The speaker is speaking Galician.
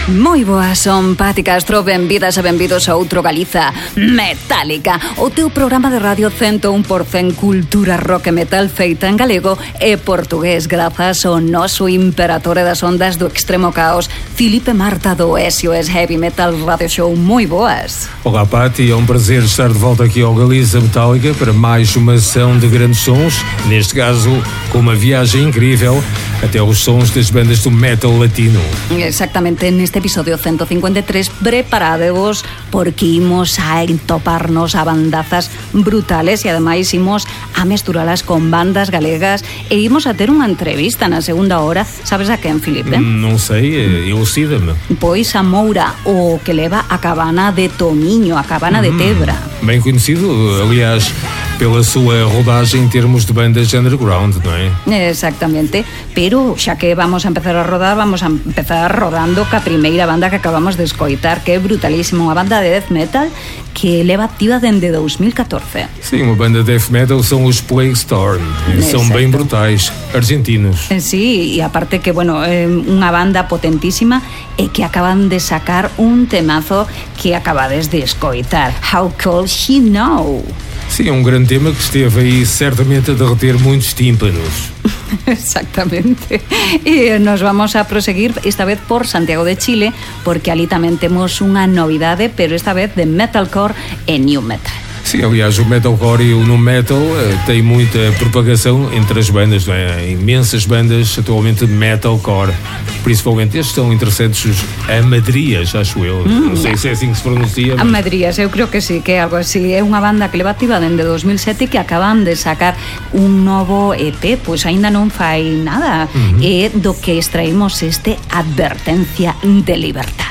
Moi boas, son Pati Castro, benvidas e benvidos a outro Galiza Metálica, o teu programa de radio 101% cultura rock e metal feita en galego e portugués grazas ao noso imperatore das ondas do extremo caos, Filipe Marta do SOS Heavy Metal Radio Show. Moi boas. Olá Pati, é um prazer estar de volta aqui ao Galiza Metálica para mais uma sessão de grandes sons, neste caso com uma viagem incrível até os sons das bandas do metal latino. Exactamente, neste episodio 153 preparadevos porque imos a entoparnos a bandazas brutales e ademais imos a mesturalas con bandas galegas e imos a ter unha entrevista na segunda hora. Sabes a quen, Filipe? Non sei, elucida-me. Pois a Moura, o que leva a cabana de Tomiño, a cabana de Tebra. Bem conhecido, aliás, pela sua rodagem em termos de bandas underground, non é? Exactamente, pero xa que vamos a empezar a rodar, vamos a empezar rodando ca primeira banda que acabamos de escoitar, que é brutalísimo, unha banda de death metal que leva activa dende 2014. Sim, uma banda de death metal são os Plague Storm, são bem brutais, argentinos. Sí, e aparte que, bueno, unha banda potentísima e que acaban de sacar un temazo que acabades de escoitar, How Could She Know? Sim, é um grande tema que esteve aí certamente a derreter muitos tímpanos. Exactamente. E nos vamos a proseguir esta vez por Santiago de Chile, porque ali tamén temos unha novidade, pero esta vez de metalcore e new metal. Sim, aliás, o metalcore e o nu metal têm muita propagação entre as bandas, não é? Imensas bandas atualmente de metalcore, principalmente estes são interessantes, os Amadrias, acho eu. Não sei se é assim que se pronuncia. Mas... Amadrias, eu creo que sí, que é algo así. É unha banda que leva activa dende 2007 que acaban de sacar un novo EP, pois aínda non fai nada. E do que extraímos este Advertencia de Libertad.